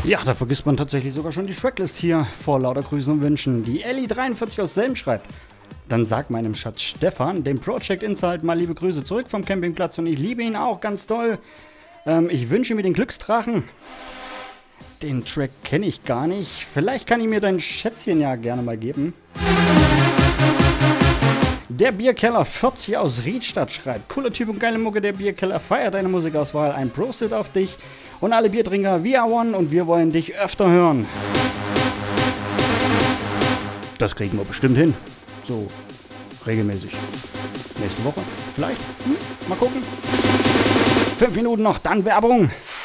Ja, da vergisst man tatsächlich sogar schon die Tracklist hier vor lauter Grüßen und Wünschen. Die Ellie43 aus Selm schreibt: Dann sag meinem Schatz Stefan, dem Project Insight, mal liebe Grüße zurück vom Campingplatz und ich liebe ihn auch ganz doll. Ich wünsche mir den Glücksdrachen. Den Track kenne ich gar nicht. Vielleicht kann ich mir dein Schätzchen ja gerne mal geben. Der Bierkeller 40 aus Riedstadt schreibt: Cooler Typ und geile Mucke, der Bierkeller feiert deine Musikauswahl. Ein Prostit auf dich und alle Biertrinker. We are one und wir wollen dich öfter hören. Das kriegen wir bestimmt hin. So regelmäßig. Nächste Woche vielleicht? Mal gucken. 5 Minuten noch, dann Werbung.